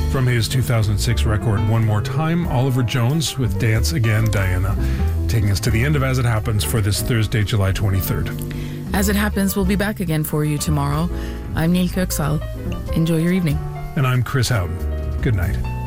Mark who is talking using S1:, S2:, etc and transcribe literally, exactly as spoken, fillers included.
S1: From his two thousand six record One More Time, Oliver Jones with Dance Again, Diana, taking us to the end of As It Happens for this Thursday, July twenty-third.
S2: As It Happens, we'll be back again for you tomorrow. I'm Neil Kirksall. Enjoy your evening.
S1: And I'm Chris Houghton. Good night.